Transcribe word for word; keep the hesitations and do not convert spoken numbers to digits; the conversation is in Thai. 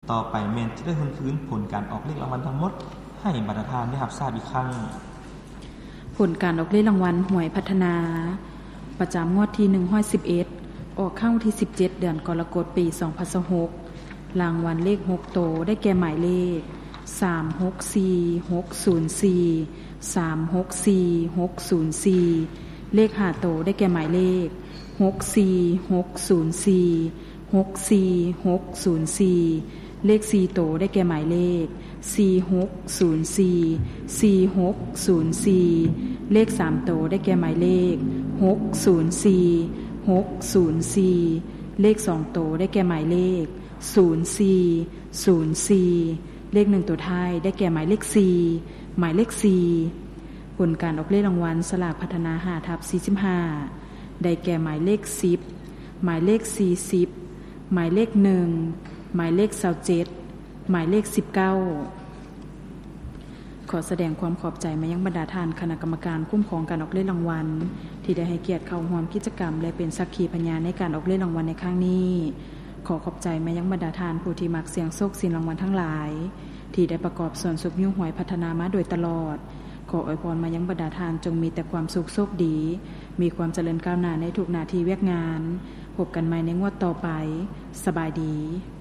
ต่อไปแม่นจะได้ฟื้นผลการออกเลขรางวัลทั้งหมดให้บรรดาทานได้รับทราบอีกครั้งผลการออกเลขรางวัลหวยพัฒนาประจำงวดที่หนึ่งร้อยสิบเอ็ดออกเข้าที่สิบเจ็ดเดือนกรกฎาคมปีสองพันยี่สิบหกรางวัลเลขหกโตได้แก่หมายเลขสาม หก สี่ หก ศูนย์ สี่ สาม หก สี่ หก ศูนย์ สี่เลขห้าโตได้แก่หมายเลขหก สี่ หก ศูนย์ สี่ หก สี่ หก ศูนย์ สี่เลขสี่โตได้แก่หมายเลขสี่ หก ศูนย์ สี่ สี่ หก ศูนย์ สี่เลขสามโตได้แก่หมายเลขหก ศูนย์ สี่ หก ศูนย์ สี่เลขสองโตได้แก่หมายเลขศูนย์ สี่ ศูนย์ สี่เลขหนึ่งตัวท้ายได้แก่หมายเลขสี่หมายเลขสี่ผลการออกเลขรางวัลสลากพัฒนาห้าทับสี่สิบห้าได้แก่หมายเลขสิบหมายเลขสี่สิบหมายเลขหนึ่งหมายเลขยี่สิบเจ็ดหมายเลขสิบเก้าขอแสดงความขอบใจมายังบรรดาท่านคณะกรรมการคุ้มครองการออกเลขรางวัลที่ได้ให้เกียรติเข้าร่วมกิจกรรมและเป็นสักขีพยานในการออกเลขรางวัลในครั้งนี้ขอขอบใจมายังบรรดาท่านผู้ที่มักเสี่ยงโชคเสี่ยงรางวัลทั้งหลายที่ได้ประกอบส่วนสุขยุ่งหวยพัฒนามาโดยตลอดขออวยพรมายังบรรดาท่านจงมีแต่ความสุขโชคดีมีความเจริญก้าวหน้าในทุกหน้าที่เวียกงานพบกันใหม่ในงวดต่อไปสบายดี